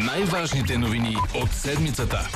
Най-важните новини от седмицата.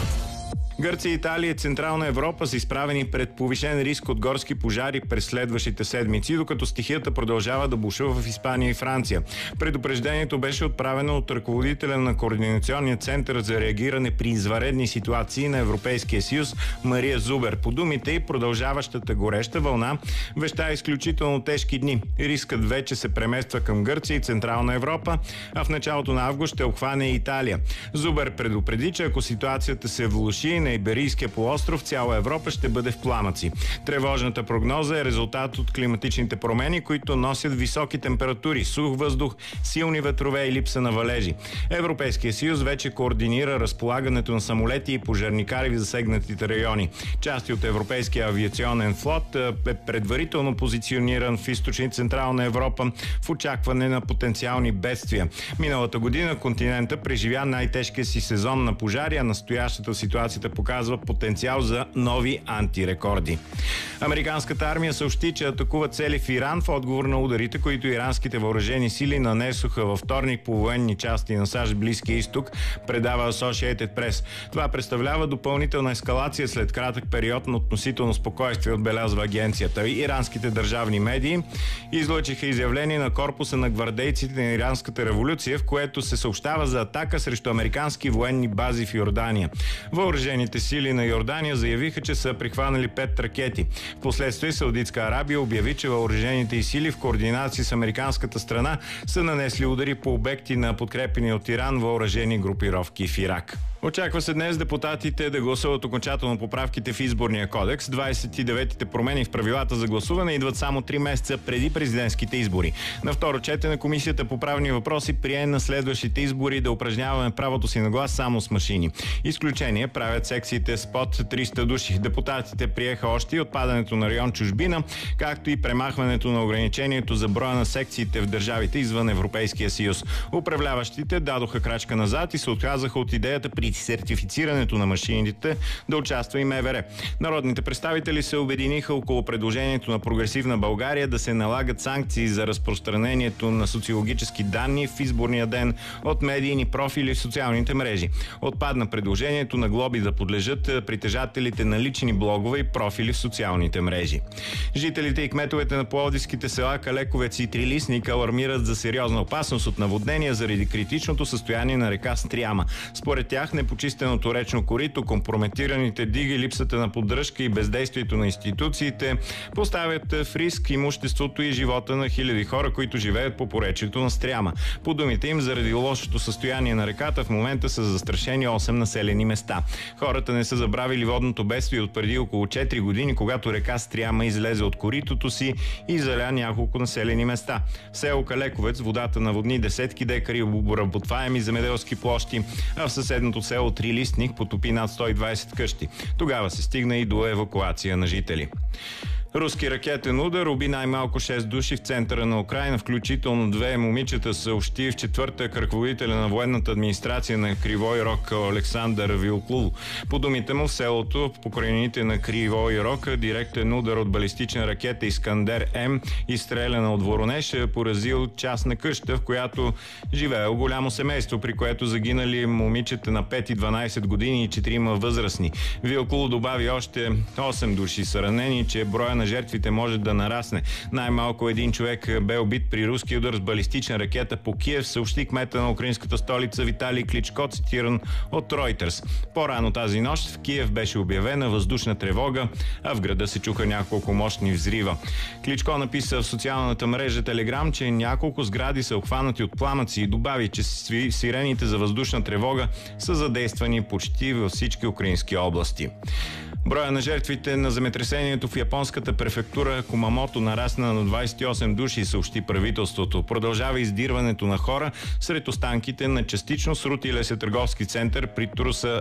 Гърция, Италия и Централна Европа са изправени пред повишен риск от горски пожари през следващите седмици, докато стихията продължава да бушува в Испания и Франция. Предупреждението беше отправено от ръководителя на Координационния център за реагиране при извънредни ситуации на Европейския съюз Мария Зубер. По думите й, продължаващата гореща вълна веща изключително тежки дни. Рискът вече се премества към Гърция и Централна Европа, а в началото на август ще обхване и Италия. Зубер предупреди, че ако ситуацията се влоши на Иберийския полуостров, цяла Европа ще бъде в пламъци. Тревожната прогноза е резултат от климатичните промени, които носят високи температури, сух въздух, силни ветрове и липса на валежи. Европейския съюз вече координира разполагането на самолети и пожарникари в засегнатите райони. Части от Европейския авиационен флот е предварително позициониран в източна и Централна Европа в очакване на потенциални бедствия. Миналата година континента преживя най-тежкия си сезон на пожари, а настоящата ситуацията показва потенциал за нови антирекорди. Американската армия съобщи, че атакува цели в Иран в отговор на ударите, които иранските въоръжени сили нанесоха във вторник по военни части на САЩ в Близкия изток, предава Associated Press. Това представлява допълнителна ескалация след кратък период на относително спокойствие, отбелязва агенцията. Иранските държавни медии излъчиха изявление на корпуса на гвардейците на Иранската революция, в което се съобщава за атака срещу американски военни бази в Йордания. Въоръжените сили на Йордания заявиха, че са прихванали 5 ракети. Впоследствие Саудитска Арабия обяви, че въоръжените й сили в координация с американската страна са нанесли удари по обекти на подкрепени от Иран въоръжени групировки в Ирак. Очаква се днес депутатите да гласуват окончателно поправките в изборния кодекс. 29-те промени в правилата за гласуване идват само 3 месеца преди президентските избори. На второ четене Комисията по правни въпроси прие на следващите избори да упражняваме правото си на глас само с машини. Изключение правят секциите с под 300 души. Депутатите приеха още и отпадането на район чужбина, както и премахването на ограничението за броя на секциите в държавите извън Европейския съюз. Управляващите дадоха крачка назад и се отказаха от идеята при сертифицирането на машините да участва и МВР. Народните представители се обединиха около предложението на Прогресивна България да се налагат санкции за разпространението на социологически данни в изборния ден от медийни профили в социалните мрежи. Отпадна предложението на глоби да подлежат притежателите на лични блогове и профили в социалните мрежи. Жителите и кметовете на пловдивските села Калековец и Трилистник алармират за сериозна опасност от наводнения заради критичното състояние на река Стряма. Според тях непочистеното речно корито, компрометираните диги, липсата на поддръжка и бездействието на институциите поставят в риск имуществото и живота на хиляди хора, които живеят по поречието на Стряма. По думите им, заради лошото състояние на реката в момента са застрашени 8 населени места. Хората не са забравили водното бедствие от преди около 4 години, когато река Стряма излезе от коритото си и заля няколко населени места. В село Калековец водата наводни десетки декари обработваеми земеделски площи, а в съседното село Трилистник потопи над 120 къщи. Тогава се стигна и до евакуация на жители. Руски ракетен удар уби най-малко 6 души в центъра на Украйна, включително 2 момичета, съобщи в четвъртък ръководителя на военната администрация на Кривой Рог Александър Вилкул. По думите му в селото, в покрайнините на Кривой Рог, директен удар от балистична ракета Искандер М, изстреляна от Воронеж, поразил частна къща, в която живеело голямо семейство, при което загинали момичета на 5 и 12 години и 4 възрастни. Вилкул добави още 8 души са ранени, че броя на жертвите може да нарасне. Най-малко един човек бе убит при руски удар с балистична ракета по Киев, съобщи кмета на украинската столица Виталий Кличко, цитиран от Reuters. По-рано тази нощ в Киев беше обявена въздушна тревога, а в града се чуха няколко мощни взрива. Кличко написа в социалната мрежа Телеграм, че няколко сгради са обхванати от пламъци и добави, че сирените за въздушна тревога са задействани почти във всички украински области. Броя на жертвите на земетресението в японската префектура Кумамото нарасна на 28 души, съобщи правителството. Продължава издирването на хора сред останките на частично срутилия се търговски център при труса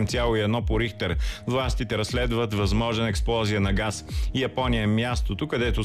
7,1 по Рихтер. Властите разследват възможна експлозия на газ. Япония е мястото, където